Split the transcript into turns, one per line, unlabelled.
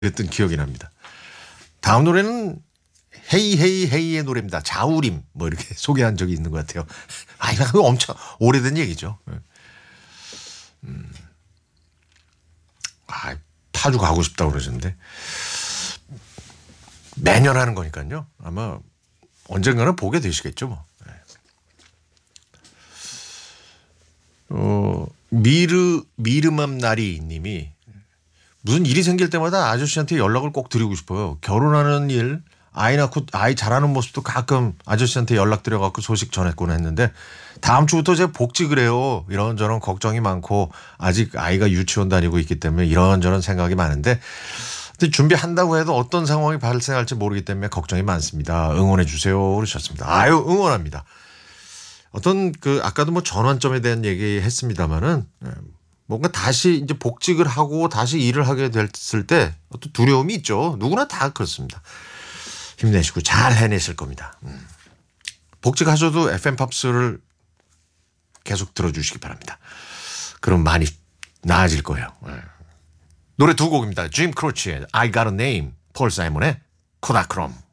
그랬던 기억이 납니다. 다음 노래는 헤이 헤이 헤이의 노래입니다. 자우림 뭐 이렇게 소개한 적이 있는 것 같아요. 아 이거 엄청 오래된 얘기죠. 아 파주 가고 싶다고 그러셨는데 매년 하는 거니까요. 아마 언젠가는 보게 되시겠죠 뭐. 미르맘 나리 님이 무슨 일이 생길 때마다 아저씨한테 연락을 꼭 드리고 싶어요. 결혼하는 일, 아이 낳고 아이 자라는 모습도 가끔 아저씨한테 연락 드려갖고 소식 전했곤 했는데 다음 주부터 제가 복직을 해요. 이런저런 걱정이 많고 아직 아이가 유치원 다니고 있기 때문에 이런저런 생각이 많은데 근데 준비한다고 해도 어떤 상황이 발생할지 모르기 때문에 걱정이 많습니다. 응원해 주세요. 그러셨습니다. 아유 응원합니다. 어떤 아까도 뭐 전환점에 대한 얘기 했습니다마는 뭔가 다시 이제 복직을 하고 다시 일을 하게 됐을 때 어떤 두려움이 있죠. 누구나 다 그렇습니다. 힘내시고 잘 해내실 겁니다. 복직하셔도 FM 팝스를 계속 들어주시기 바랍니다. 그럼 많이 나아질 거예요. 노래 두 곡입니다. 짐 크로치의 I Got a Name, 폴 사이먼의 코다크롬.